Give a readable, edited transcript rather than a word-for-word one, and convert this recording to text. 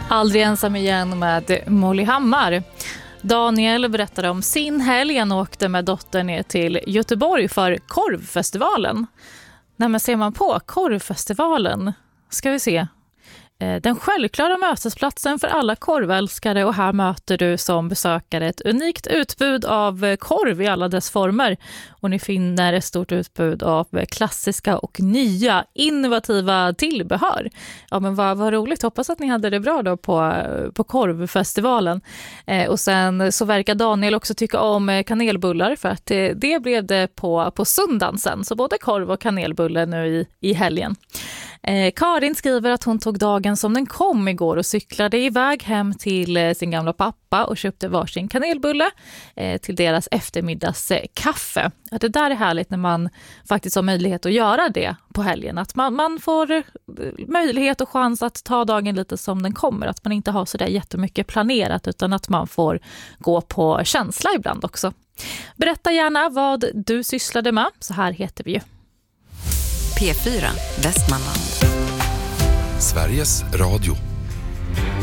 Aldrig ensam igen med Molly Hammar. Daniel berättade om sin helg. Han åkte med dottern ner till Göteborg för korvfestivalen. När man ser man på korvfestivalen ska vi se. Den självklara mötesplatsen för alla korvälskare, och här möter du som besökare ett unikt utbud av korv i alla dess former. Och ni finner ett stort utbud av klassiska och nya innovativa tillbehör. Ja, men vad roligt, hoppas att ni hade det bra då på korvfestivalen. Och sen så verkar Daniel också tycka om kanelbullar, för att det blev det på söndagen sen. Så både korv och kanelbullar nu i helgen. Karin skriver att hon tog dagen som den kom igår och cyklade iväg hem till sin gamla pappa och köpte varsin kanelbulle till deras eftermiddagskaffe. Att det där är härligt när man faktiskt har möjlighet att göra det på helgen. Att man får möjlighet och chans att ta dagen lite som den kommer. Att man inte har så där jättemycket planerat, utan att man får gå på känsla ibland också. Berätta gärna vad du sysslade med. Så här heter vi ju. P4 Västmanland. Sveriges Radio.